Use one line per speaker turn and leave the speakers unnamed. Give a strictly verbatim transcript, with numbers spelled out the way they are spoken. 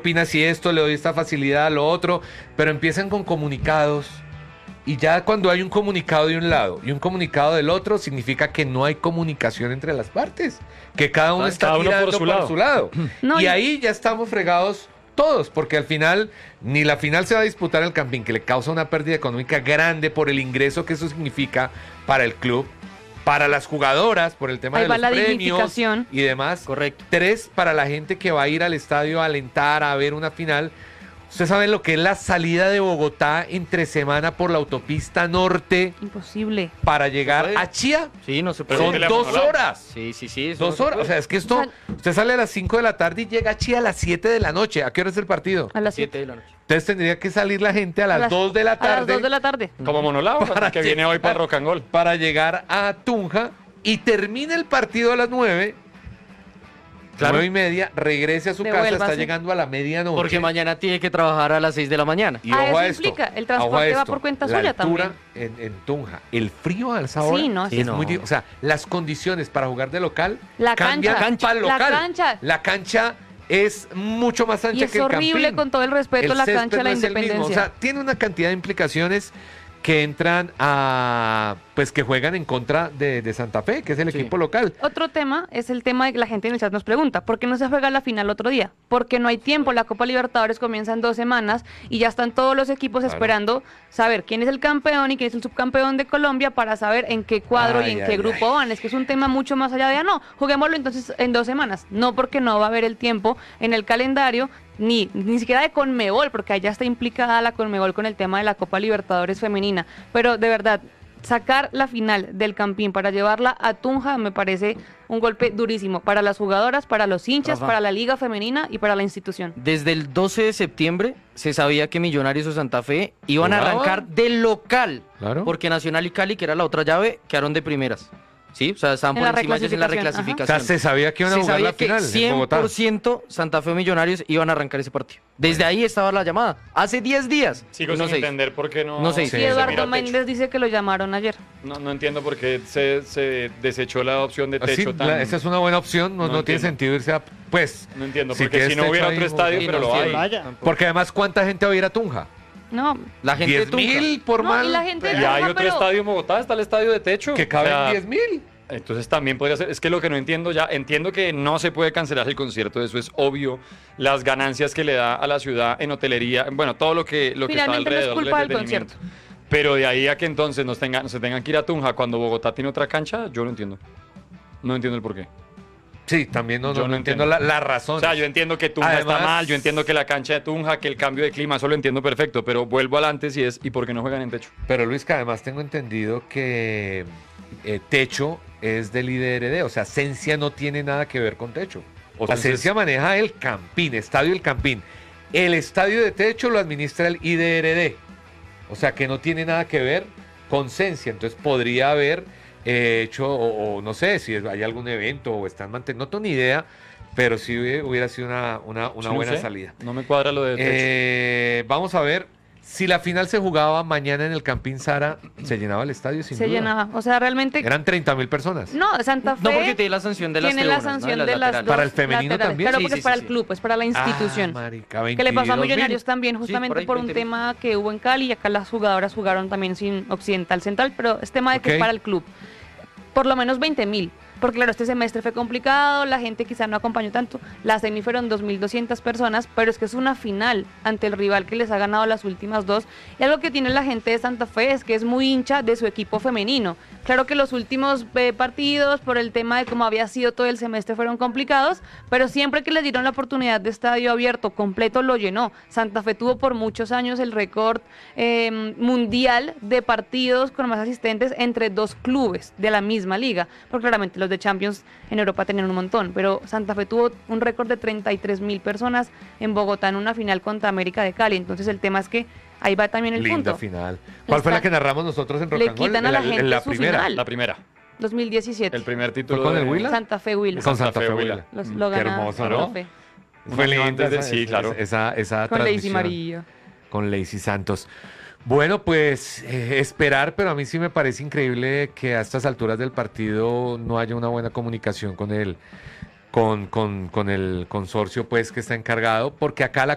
opina si esto, le doy esta facilidad, lo otro, pero empiezan con comunicados. Y ya cuando hay un comunicado de un lado y un comunicado del otro, significa que no hay comunicación entre las partes, que cada uno está
cada uno
tirando
por su
por
lado.
su lado.
No,
y,
y-
ahí ya estamos fregados todos, porque al final ni la final se va a disputar en el Campín, que le causa una pérdida económica grande por el ingreso que eso significa para el club, para las jugadoras, por el tema
Ahí
de
va
los
la
premios
dignificación.
y demás.
Correcto.
Tres, para la gente que va a ir al estadio a alentar, a ver una final. Ustedes saben lo que es la salida de Bogotá entre semana por la autopista norte
Imposible.
para llegar
puede?
a Chía.
Sí, no se
Pero
puede.
Son
teléfono,
dos
¿no?
horas.
Sí, sí, sí. eso no
Dos
se
horas.
puede.
O sea, es que esto,
O sea,
usted sale a las cinco de la tarde y llega a Chía a las siete de la noche. ¿A qué hora es el partido?
A las
Siete
siete.
de la noche.
Entonces tendría que salir la gente a
A
las
las-
dos de la
A las
tarde
dos de la tarde.
Como Monolao,
Para
que viene
llegar-
hoy para Rocangol.
para llegar a Tunja y termina el partido a las nueve.
Claro.
Nueve y media, regrese a su casa,
Devuélvase.
está llegando a la medianoche.
Porque mañana tiene que trabajar a las seis de la mañana.
Y
Ah,
ojo
eso
a esto,
implica, el
ojo
transporte
a
va
esto,
por cuenta
la
suya
altura En, en Tunja, el frío a esa hora
Sí, no,
es
sí.
muy
no.
di- o sea, las condiciones para jugar de local
La
cambian
cancha.
para el
La
local.
cancha.
La cancha es mucho más ancha
Y es
que el
horrible,
Campín.
con todo el respeto,
El
la
césped
cancha de
no
la
es el mismo.
Independencia.
O sea, tiene una cantidad de implicaciones que entran a, pues que juegan en contra de, de Santa Fe, que es el
Sí.
equipo local.
Otro tema es el tema de que la gente en el chat nos pregunta, ¿por qué no se juega la final otro día? Porque no hay tiempo, la Copa Libertadores comienza en dos semanas y ya están todos los equipos
Claro.
esperando saber quién es el campeón y quién es el subcampeón de Colombia para saber en qué cuadro
Ay,
y en
ay,
qué
ay.
grupo van. Es que es un tema mucho más allá de, ah, no, juguémoslo entonces en dos semanas. No, porque no va a haber el tiempo en el calendario, ni, ni siquiera de Conmebol, porque allá está implicada la Conmebol con el tema de la Copa Libertadores femenina. Pero de verdad, sacar la final del Campín para llevarla a Tunja me parece un golpe durísimo para las jugadoras, para los hinchas,
Rafa.
para la liga femenina y para la institución.
Desde el doce de septiembre se sabía que Millonarios o Santa Fe iban a
¿Jugaban?
arrancar de local.
Claro.
Porque Nacional y Cali, que era la otra llave, quedaron de primeras. ¿Sí? O sea, estaban
En
por
la
encima de ellos en la
reclasificación,
O
reclasificación.
sea, se sabía que iban a
Se
jugar
sabía
la final
que
en Bogotá.
cien por ciento Santa Fe o Millonarios iban a arrancar ese partido. Desde ahí estaba la llamada. Hace diez días.
Sigo
no
sin
seis.
entender por qué no,
No sé.
Y
Sí,
se
Eduardo
mira techo.
Méndez dice que lo llamaron ayer.
No, no entiendo por qué se, se desechó la opción de
Ah, sí,
techo tan...
la- esa es una buena opción, no,
No
no tiene
entiendo.
sentido irse a... Pues,
No entiendo,
Si
porque
quieres
si no
techo
hubiera
ahí,
otro estadio,
Sí,
pero
no,
lo
sí,
hay.
Vaya.
porque además, ¿cuánta gente va a ir a Tunja?
No,
La gente de
diez
Tunja.
mil por
No,
mal.
y la gente de
Ya hay
Tunja,
otro
pero-
estadio en Bogotá, está el estadio de techo.
Que
O
caben
sea,
diez mil.
Entonces también podría ser, es que lo que no entiendo ya, entiendo que no se puede cancelar el concierto, eso es obvio, las ganancias que le da a la ciudad en hotelería, bueno, todo lo que, lo que está
Finalmente no es
alrededor
culpa del
entretenimiento. Pero de ahí a que entonces nos tengan, se tengan que ir a Tunja cuando Bogotá tiene otra cancha, yo no entiendo. No entiendo el porqué.
Sí, también no,
Yo
no,
no
no entiendo la,
entiendo.
la razón.
O sea, yo entiendo que Tunja
Además-
está mal, yo entiendo que la cancha de Tunja, que el cambio de clima, eso lo entiendo perfecto, pero vuelvo al antes y es, ¿y por qué no juegan en techo?
Pero Luis, que además tengo entendido que eh, Techo es del I D R D, o sea, Cencia no tiene nada que ver con Techo. O sea,
Entonces-
Cencia maneja el Campín, Estadio El Campín. El estadio de Techo lo administra el I D R D, o sea, que no tiene nada que ver con Cencia. Entonces podría haber eh, hecho, o, o no sé, si hay algún evento o están manteniendo, no tengo ni idea, pero sí hubiera sido una, una, una
Sí, no
buena
sé,
salida.
No me cuadra lo de techo.
Eh, vamos a ver. Si la final se jugaba mañana en el Campín Sara, se llenaba el estadio sin
se
duda.
llenaba. O sea, realmente...
Eran treinta mil personas.
No, Santa Fe
No, porque tiene la sanción de las
tiene la
tribunas, ¿no?
sanción
De las
de las
laterales.
dos
¿Para el femenino
laterales.
también?
Claro,
Sí,
porque
sí,
es para
sí,
el
sí.
club, es para la institución.
Ah, marica,
Que le pasó a
veintidós mil.
Millonarios también, justamente
por ahí,
por un
veinte mil.
tema que hubo en Cali y acá las jugadoras jugaron también sin Occidental Central, pero es tema de que
Ok.
es para el club. Por lo menos veinte mil. Porque claro, este semestre fue complicado, la gente quizá no acompañó tanto. La semi fueron dos mil doscientas personas, pero es que es una final ante el rival que les ha ganado las últimas dos. Y algo que tiene la gente de Santa Fe es que es muy hincha de su equipo femenino. Claro que los últimos eh, partidos, por el tema de cómo había sido todo el semestre, fueron complicados, pero siempre que les dieron la oportunidad de estadio abierto completo, lo llenó. Santa Fe tuvo por muchos años el récord eh, mundial de partidos con más asistentes entre dos clubes de la misma liga, porque claramente los de Champions en Europa tenían un montón, pero Santa Fe tuvo un récord de treinta y tres mil personas en Bogotá en una final contra América de Cali. Entonces el tema es que ahí va también el
Linda
punto.
final. ¿Cuál fue la que narramos nosotros en
Le
Rocangol?
quitan a la gente
la
su
primera.
final.
La primera,
dos mil diecisiete.
el primer título.
con
de-
el Huila?
Santa Fe Will.
Con
Santa
Santa
Fe
Fe
Huila.
Huila.
Los,
Mm,
lo
Qué
gana
hermoso,
Santa
¿no?
Fe.
Un
Fue
año
linda
antes de-
esa,
sí, claro.
esa, esa
Con Lacey
transmisión
Marillo.
con Lacey Santos. Bueno, pues eh, esperar, pero a mí sí me parece increíble que a estas alturas del partido no haya una buena comunicación con el, con, con, con el consorcio pues que está encargado, porque acá la